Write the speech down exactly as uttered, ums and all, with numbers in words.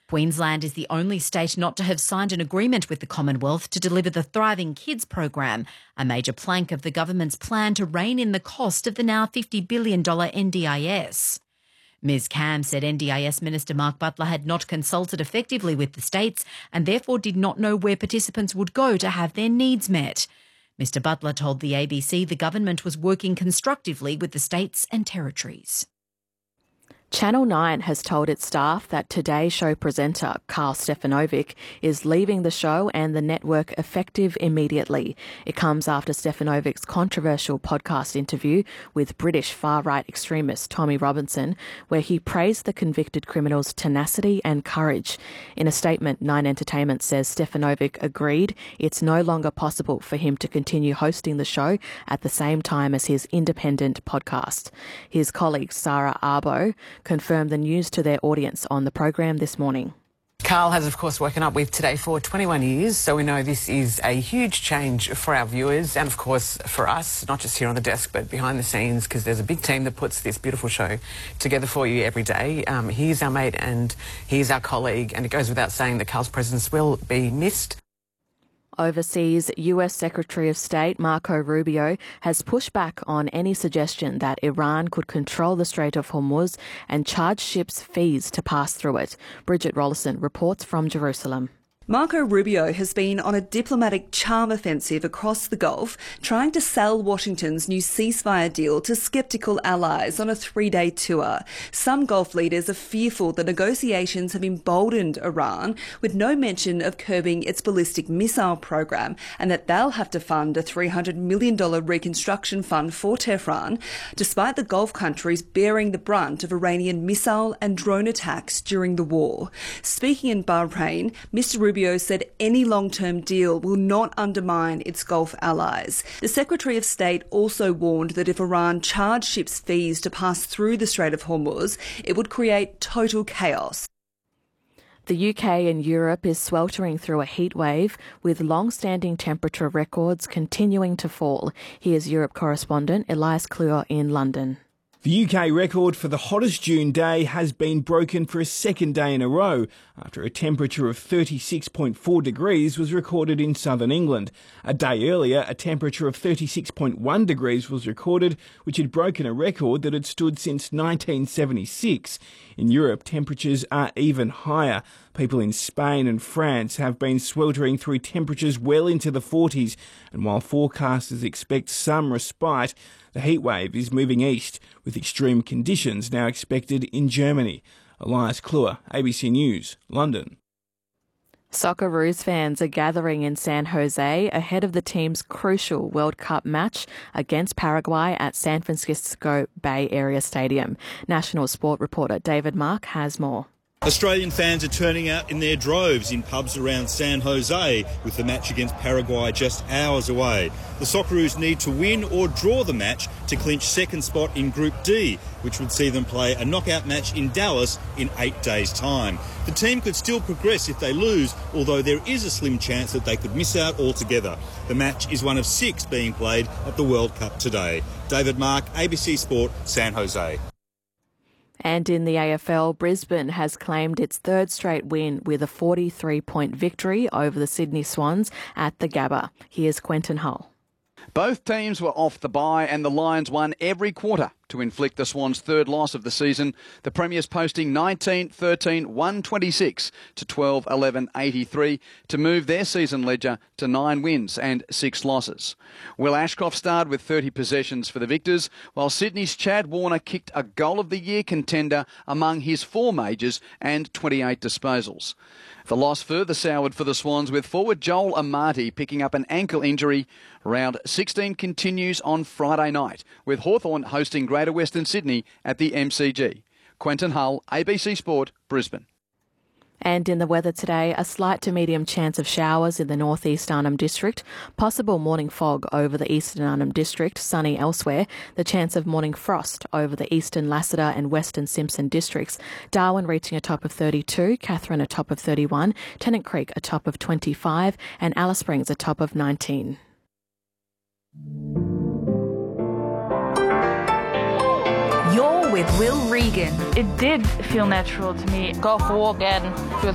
Queensland is the only state not to have signed an agreement with the Commonwealth to deliver the Thriving Kids program, a major plank of the government's plan to rein in the cost of the now fifty billion dollars N D I S. Miz Cam said N D I S Minister Mark Butler had not consulted effectively with the states and therefore did not know where participants would go to have their needs met. Mister Butler told the A B C the government was working constructively with the states and territories. Channel nine has told its staff that Today Show presenter Karl Stefanovic is leaving the show and the network effective immediately. It comes after Stefanovic's controversial podcast interview with British far-right extremist Tommy Robinson, where he praised the convicted criminal's tenacity and courage. In a statement, Nine Entertainment says Stefanovic agreed it's no longer possible for him to continue hosting the show at the same time as his independent podcast. His colleague Sarah Arbo confirmed the news to their audience on the program this morning. Karl has, of course, woken up with Today for twenty-one years, so we know this is a huge change for our viewers and, of course, for us, not just here on the desk, but behind the scenes, because there's a big team that puts this beautiful show together for you every day. Um, he's our mate and he's our colleague, and it goes without saying that Karl's presence will be missed. Overseas, U S Secretary of State Marco Rubio has pushed back on any suggestion that Iran could control the Strait of Hormuz and charge ships fees to pass through it. Bridget Rollison reports from Jerusalem. Marco Rubio has been on a diplomatic charm offensive across the Gulf, trying to sell Washington's new ceasefire deal to sceptical allies on a three-day tour. Some Gulf leaders are fearful the negotiations have emboldened Iran, with no mention of curbing its ballistic missile program, and that they'll have to fund a three hundred million dollars reconstruction fund for Tehran, despite the Gulf countries bearing the brunt of Iranian missile and drone attacks during the war. Speaking in Bahrain, Mister Rubio Rubio said any long-term deal will not undermine its Gulf allies. The Secretary of State also warned that if Iran charged ships fees to pass through the Strait of Hormuz, it would create total chaos. The U K and Europe is sweltering through a heat wave, with long-standing temperature records continuing to fall. Here's Europe correspondent Elias Clure in London. The U K record for the hottest June day has been broken for a second day in a row after a temperature of thirty-six point four degrees was recorded in southern England. A day earlier, a temperature of thirty-six point one degrees was recorded, which had broken a record that had stood since nineteen seventy-six. In Europe, temperatures are even higher. People in Spain and France have been sweltering through temperatures well into the forties, and while forecasters expect some respite, the heatwave is moving east, with extreme conditions now expected in Germany. Elias Clure, A B C News, London. Socceroos fans are gathering in San Jose ahead of the team's crucial World Cup match against Paraguay at San Francisco Bay Area Stadium. National Sport reporter David Mark has more. Australian fans are turning out in their droves in pubs around San Jose, with the match against Paraguay just hours away. The Socceroos need to win or draw the match to clinch second spot in Group D, which would see them play a knockout match in Dallas in eight days' time. The team could still progress if they lose, although there is a slim chance that they could miss out altogether. The match is one of six being played at the World Cup today. David Mark, A B C Sport, San Jose. And in the A F L, Brisbane has claimed its third straight win with a forty-three point victory over the Sydney Swans at the Gabba. Here's Quentin Hull. Both teams were off the bye and the Lions won every quarter to inflict the Swans' third loss of the season. The Premiers posting nineteen thirteen one twenty-six to twelve eleven eighty-three to move their season ledger to nine wins and six losses. Will Ashcroft starred with thirty possessions for the Victors, while Sydney's Chad Warner kicked a Goal of the Year contender among his four majors and twenty-eight disposals. The loss further soured for the Swans, with forward Joel Amati picking up an ankle injury. Round sixteen continues on Friday night, with Hawthorn hosting Greater Western Sydney at the M C G. Quentin Hull, A B C Sport, Brisbane. And in the weather today, a slight to medium chance of showers in the northeast Arnhem District, possible morning fog over the eastern Arnhem District, sunny elsewhere, the chance of morning frost over the eastern Lassiter and western Simpson districts, Darwin reaching a top of thirty-two, Katherine a top of thirty-one, Tennant Creek a top of twenty-five, and Alice Springs a top of nineteen. You're with Will Regan. It did feel natural to me. Go for a walk and feel